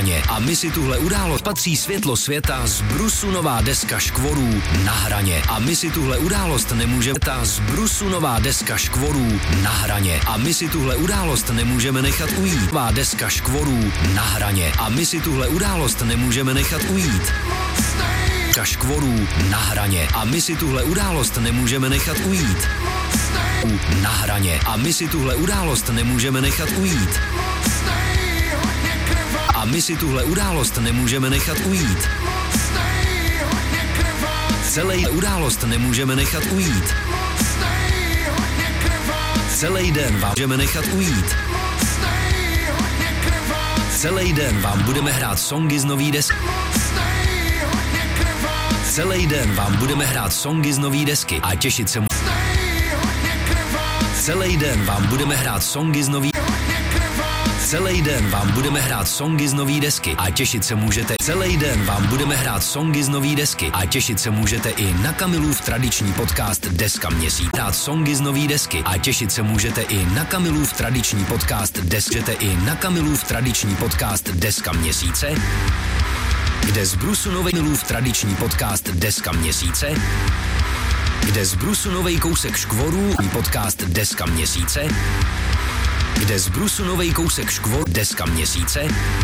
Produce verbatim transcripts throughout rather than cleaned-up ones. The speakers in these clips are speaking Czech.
hraně. A my si tuhle událost patří světlo světa z Brusu nová deska Škvorů na hraně. A my si tuhle událost nemůžeme ta z Brusu nová deska Škvorů na hraně. A my si tuhle událost nemůžeme nechat ujít. Nová deska Škvorů na hraně. A my si tuhle událost nemůžeme nechat ujít. Škvorů na hraně. A my si tuhle událost nemůžeme nechat ujít. Na hraně. A my si tuhle událost nemůžeme nechat ujít. A my si tuhle událost nemůžeme nechat ujít. Celý událost nemůžeme nechat ujít. Celý den vám můžeme nechat ujít. Celý den vám budeme hrát songy z nový desky. Celý den vám budeme hrát songy z nový desky a těšit se mu. Celý den vám budeme hrát songy z nový. Celý den vám budeme hrát songy z nový desky a těšit se můžete. Celý den vám budeme hrát songy z nový desky a těšit se můžete i na Kamilův tradiční podcast Deska měsíc. Hrát songy z nový desky a těšit se můžete i na Kamilův tradiční podcast Deska. i na Kamilův tradiční podcast Deska měsíce, kde z Brusu novej Kamilův tradiční podcast Deska měsíce, kde z Brusu novej kousek Škvorů podcast Deska měsíce, kde z Brusu novej kousek Škvorů Deska měsíce,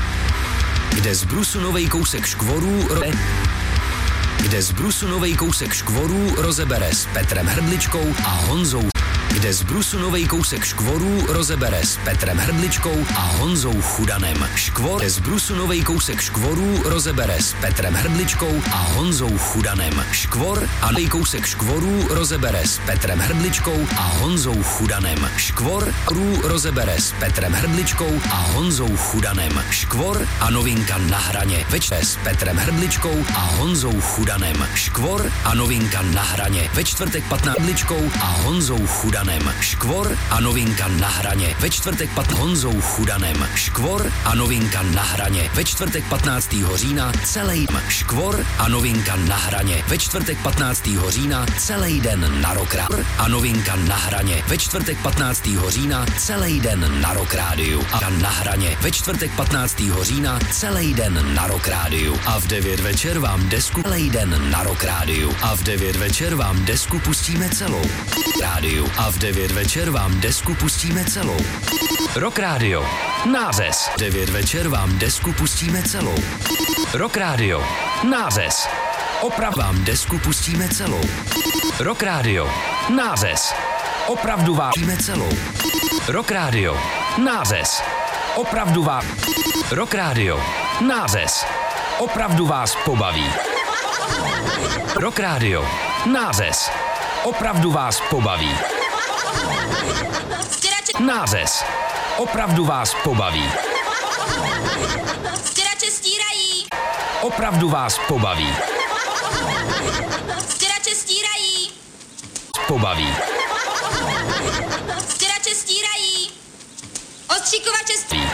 kde z Brusu novej kousek Škvorů ro- kde z Brusu novej kousek Škvorů rozebere s Petrem Hrdličkou a Honzou, kde z Brusu novej kousek Škvorů rozebere s Petrem Hrdličkou a Honzou Chudanem. Škvor, kde z Brusu novej kousek Škvorů rozebere s Petrem Hrdličkou a Honzou Chudanem. Škvor a novej kousek Škvorů rozebere s Petrem Hrdličkou a Honzou Chudanem. Škvor rů rozebere s Petrem Hrdličkou a Honzou Chudanem. Škvor a novinka na hraně večer s Petrem Hrdličkou a Honzou Chudanem. Škvor a novinka na hraně ve čtvrtek patnáct Hrdličkou a Honzou Chudanem. Škvor a novinka na hraně ve čtvrtek pat Honzou Chudanem. Škvor a novinka na hraně ve čtvrtek patnáctého října celý Škvor a novinka na hraně ve čtvrtek patnáctého října celý den na Rock Radio. A novinka na hraně ve čtvrtek patnáctého října celý den na Rock Radio. A na hraně ve čtvrtek patnáctého října celý den na Rock Radio. A v devět večer vám desku celý den na Rock Radio. A v devět večer vám desku pustíme celou. Rádiu. A v devět večer vám desku pustíme celou. Rock Radio. Nářez. devět večer vám desku pustíme celou. Rock Radio. Nářez. Oprav vám desku pustíme celou. Rock Radio. Nářez. Opravdu vám pustíme celou. Rock Radio. Nářez. Opravdu vám. Rock Radio. Nářez. Opravdu vás pobaví. Rock Radio. Nářez. Opravdu vás pobaví. Nářez. Opravdu vás pobaví. Stěrače stírají. Opravdu vás pobaví. Stěrače stírají. Pobaví. Stěrače stírají. Ostříkovače stírají.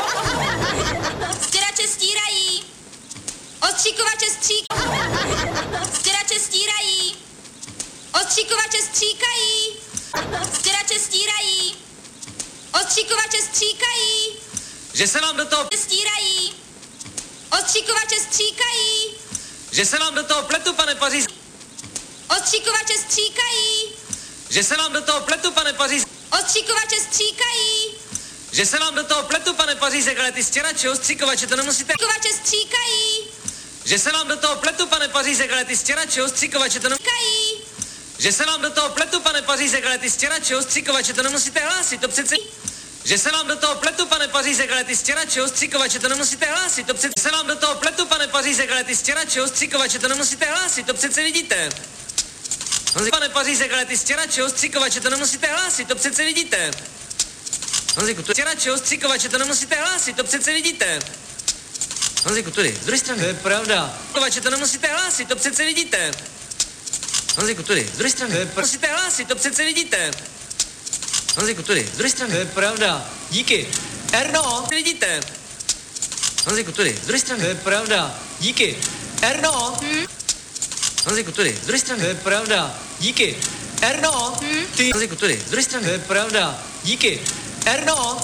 Stěrače stírají. Ostříkovače střík. Stěrače stírají. Ostříkovače stříkají. Stěrače stírají. Ostříkovače stříkají. Že se vám do toho Stírají. Ostříkovače stříkají. Že se vám do toho pletu, pane Paříz. Ostříkovače stříkají. Že se vám do toho pletu, pane Paříz. Ostříkovače stříkají. Že se vám do toho pletu, pane Pařízek, ale ty stěrače, ostříkovače, to nemusíte. Ostříkovače stříkají. Že se vám do toho pletu, pane Pařízek, ale ty stěrače, ostříkovače, to nemusíte. Stříkají. Že se vám do toho pletu, pane Pařízek, ale ty stěrače, ostříkovače, to nemusíte hlásit, to přece. Že se vám do toho pletu, pane Pařízek, ale ty stěrače, ostříkovače, to nemusíte hlásit, to přece. Se vám do toho pletu, pane Pařízek, ale ty stěrače, ostříkovače, to nemusíte hlásit, to přece vidíte. Honzi, pane Pařízek, ale ty stěrače, ostříkovače, to nemusíte hlásit, to přece vidíte. Honziku, tu stěrače, ostříkovače, to nemusíte hlásit, to přece vidíte. Honziku, tudy, z druhé strany. To je pravda. Ostříkovače, to nemusíte hlásit, to přece vidíte. Honziku, tudy, z druhé strany. To je pra- Musíte hlásit, to přece vidíte. Honziku, tudy, z druhé strany. To je pravda. Díky. Erno. Vidíte. Honziku, tudy, z druhé strany. To je pravda. Díky. Erno. Hm? Honziku, tudy, z druhé To strany. je pravda. Díky. Erno. Hm? Ty. Honziku, tudy, z druhé To strany. je pravda. Díky. Erno.